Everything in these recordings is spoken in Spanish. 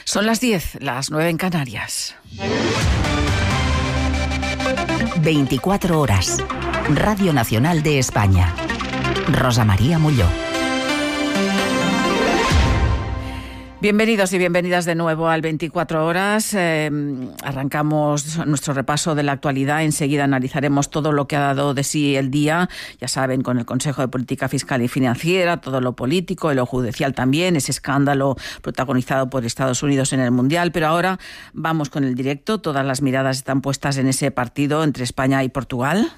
Son las 10, las 9 en Canarias. 24 horas. Radio Nacional de España. Rosa María Molló. Bienvenidos y bienvenidas de nuevo al 24 horas. Arrancamos nuestro repaso de la actualidad. Enseguida analizaremos todo lo que ha dado de sí el día. Ya saben, con el Consejo de Política Fiscal y Financiera, todo lo político y lo judicial también, ese escándalo protagonizado por Estados Unidos en el Mundial. Pero ahora vamos con el directo. Todas las miradas están puestas en ese partido entre España y Portugal.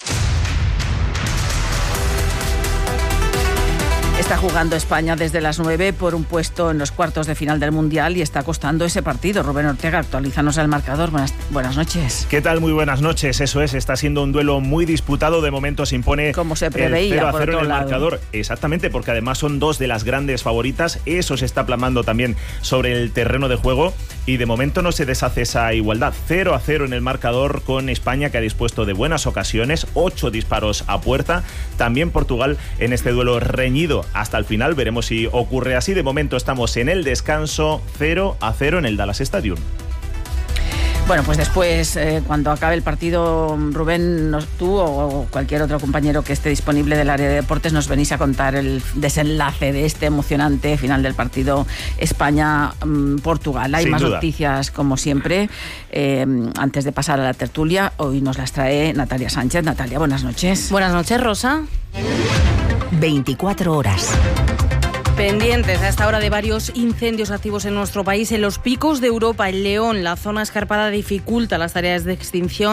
Está jugando España desde las 9 por un puesto en los cuartos de final del Mundial y está costando ese partido. Rubén Ortega, actualízanos el marcador. Buenas noches. ¿Qué tal? Muy buenas noches. Eso es, está siendo un duelo muy disputado. De momento se impone como se preveía, 0-0 en el marcador. Exactamente, porque además son dos de las grandes favoritas. Eso se está plasmando también sobre el terreno de juego y de momento no se deshace esa igualdad. 0-0 en el marcador, con España, que ha dispuesto de buenas ocasiones, 8 disparos a puerta. También Portugal en este duelo reñido hasta el final. Veremos si ocurre así. De momento estamos en el descanso, 0-0 en el Dallas Stadium. Bueno, pues después, cuando acabe el partido, Rubén, tú o cualquier otro compañero que esté disponible del área de deportes, nos venís a contar el desenlace de este emocionante final del partido España-Portugal. Hay más noticias, como siempre. Antes de pasar a la tertulia, hoy nos las trae Natalia Sánchez. Natalia, buenas noches. Buenas noches, Rosa. 24 horas. Pendientes a esta hora de varios incendios activos en nuestro país. En los picos de Europa, en León, la zona escarpada dificulta las tareas de extinción.